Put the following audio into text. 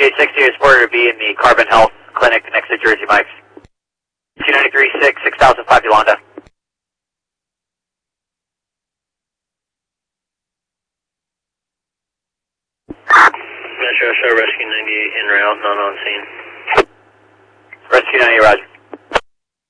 5860 is reported to be in the Carbon Health Clinic next to Jersey Mike's. 2936, 6005 Yolanda. Metro Show Rescue 98 en route, not on scene. Rescue 98, roger.